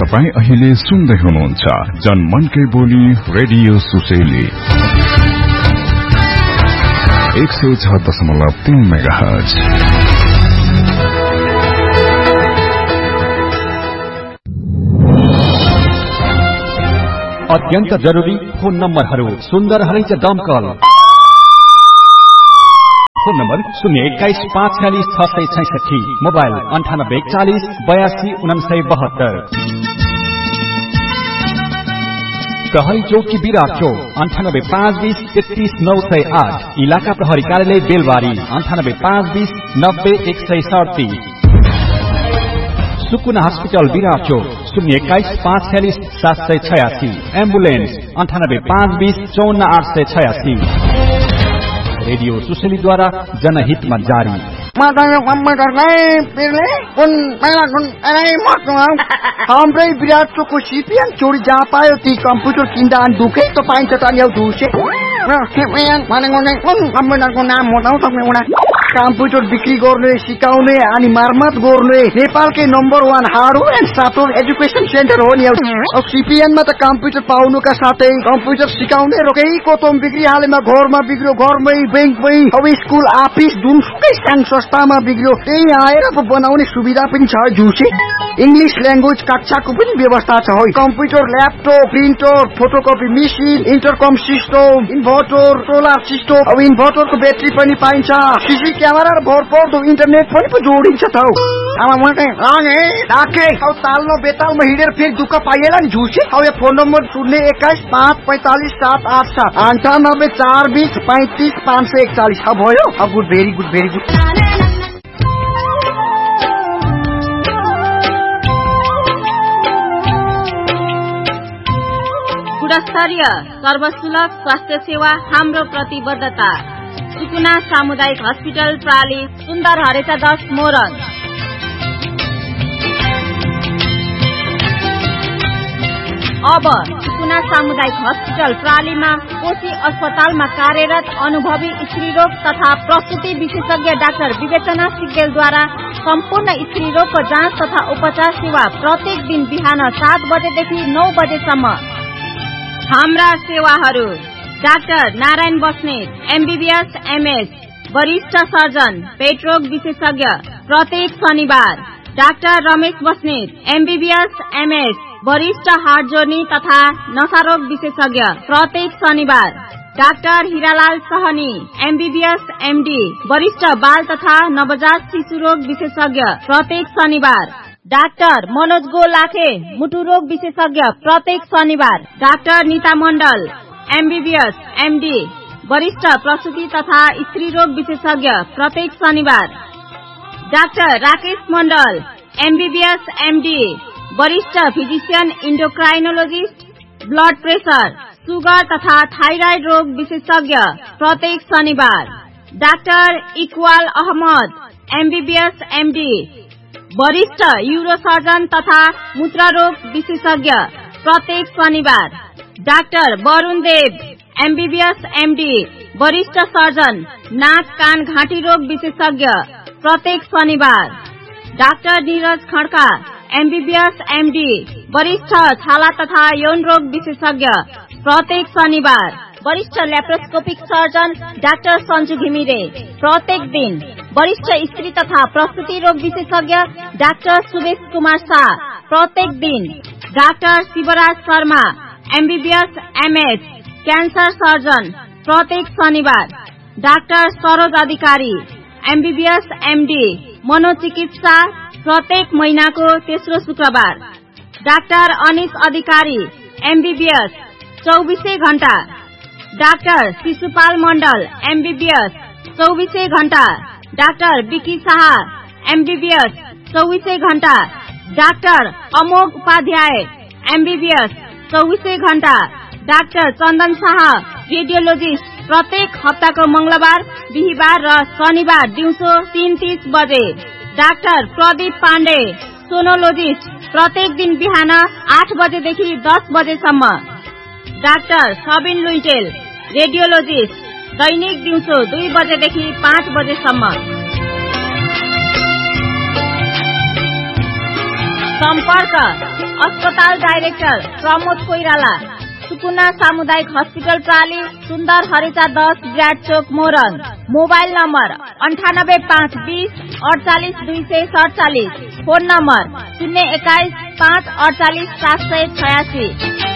तपाईँ अहिले सुन्दै हुनुहुन्छ जनमनकै बोली रेडियो सुसेली 106.3 मेगाहर्ज। अत्यन्त जरुरी फोन नम्बरहरू सुन्दर हरैच दमकल। Phone number 021-546-666, mobile 9840-82-9972। प्रहरी चौकी विराट चौक 98-520-33-908, इलाका प्रहरी कार्यालय बेलबारी 98-520-90-137। सुकुना हस्पिटल विराट चौक 021-546-786, एम्बुलेन्स 98-520-54-886। रेडियो सुसेलीद्वारा जनहितमा जारी। हाम्रै विराट चोकको सिपिएन चोरी जहाँ पायो ती कम्प्युटर किन्दा अनि दुखै त पाइन्छ त नि धुसे कम्प्युटरको नाम बताउ तपाईँ एउटा कम्प्युटर बिक्री गर्ने सिकाउने अनि मर्मत गर्ने नेपालकै number 1 hardware and software education centre हो नि। अब सिपिएनमा त कम्प्युटर पाउनुका साथै कम्प्युटर सिकाउने रोकै कोतम बिक्री हालेमा घरमा बिग्रियो घरमै बैंकमै अब स्कुल अफिस जुनसुकै सानो संस्थामा बिग्रियो त्यही आएर बनाउने सुविधा पनि छ जुसे। इंग्लिश ल्याङ्ग्वेज कक्षाको पनि व्यवस्था छ हो। Computer laptop printer photocopy machine इन्टरकम system inverter solar system अब इन्भर्टरको ब्याट्री पनि पाइन्छ सीसी क्यामेरा र भरपर्दो इन्टरनेट पनि जोडिन्छ त हौ। तालमा बेतालमा हिँडेर फेरि दुःख पाइएला नि झुसे। अब यो फोन नम्बर 021-545-787-98-420-35-541। भयो अब good very good very good. गुणस्तरीय सर्वसुलभ स्वास्थ्य सेवा हाम्रो प्रतिबद्धता। सुकुना सामुदायिक हस्पिटल प्राली सुन्दर हरेचा 10 मोरङ। अब सुकुना सामुदायिक हस्पिटल प्रालीमा कोशी अस्पतालमा कार्यरत अनुभवी स्त्रीरोग तथा प्रसुति विशेषज्ञ डाक्टर विवेचना सिग्देलद्वारा सम्पूर्ण स्त्रीरोगको जाँच तथा उपचार सेवा प्रत्येक दिन बिहान 7 बजेदेखि 9 बजेसम्म। हाम्रा सेवाहरू: doctor Narayan Basnet MBBS MS वरिष्ठ सर्जन पेटरोग विशेषज्ञ प्रत्येक शनिबार। Doctor Ramesh Basnet MBBS MS वरिष्ठ हार्ट जोर्नी तथा नशारोग विशेषज्ञ प्रत्येक शनिबार। Doctor Hiralal Sahni MBBS MD वरिष्ठ बाल तथा नवजात शिशु रोग विशेषज्ञ प्रत्येक शनिबार। डाक्टर मनोज गोलाखे मुटु रोग विशेषज्ञ प्रत्येक शनिबार। डाक्टर नीता मण्डल एमबीबीएस एमडी वरिष्ठ प्रसूति तथा स्त्री रोग विशेषज्ञ प्रत्येक शनिबार। डाक्टर राकेश मण्डल एमबीबीएस एमडी वरिष्ठ फिजिशियन इन्डोक्राइनोलोजिस्ट ब्लड प्रेशर सुगर तथा थाइराइड रोग विशेषज्ञ प्रत्येक शनिबार। Doctor Iqbal Ahmad MBBS MD वरिष्ठ यूरोसर्जन तथा मूत्ररोग विशेषज्ञ प्रत्येक शनिबार। डाक्टर वरुण देव एमबीबीएस एमडी वरिष्ठ सर्जन नाक कान घाँटी रोग विशेषज्ञ प्रत्येक शनिबार। Doctor Neeraj Khadka MBBS MD वरिष्ठ छाला तथा यौन रोग विशेषज्ञ प्रत्येक शनिबार। वरिष्ठ laparoscopic surgeon doctor Sanju Ghimire प्रत्येक दिन। वरिष्ठ स्त्री तथा प्रसूति रोग विशेषज्ञ डाक्टर सुदेश कुमार शाह प्रत्येक दिन। Doctor Shivraj Sharma MBBS MS cancer surgeon प्रत्येक शनिबार। डाक्टर सरोज अधिकारी एमबीबीएस एमडी मनोचिकित्सा प्रत्येक महिनाको तेस्रो शुक्रबार। डाक्टर अनिश अधिकारी एमबीबीएस 24 घण्टा। डाक्टर शिशुपाल मण्डल एमबीबीएस 24 घण्टा। डाक्टर विकी शाह एमबीबीएस 24 घण्टा। डाक्टर अमोघ उपाध्याय एमबीबीएस 24 घण्टा। डाक्टर चन्दन शाह रेडियोलोजिस्ट प्रत्येक हप्ताको मंगलबार बिहीबार र शनिबार दिउँसो 3:30 बजे। डाक्टर प्रदीप पाण्डे सोनोलोजिस्ट प्रत्येक दिन बिहान 8 बजेदेखि 10 बजेसम्म। डाक्टर सबिन लुइटेल रेडियोलोजिस्ट दैनिक दिउँसो 2 बजेदेखि 5 बजेसम्म। सम्पर्क अस्पताल डाइरेक्टर प्रमोद कोइराला, सुकुना सामुदायिक हस्पिटल प्राली, सुन्दर हरिचा 10 ब्राड चोक Morang. Mobile number 98520 48247, phone number 021 548 786।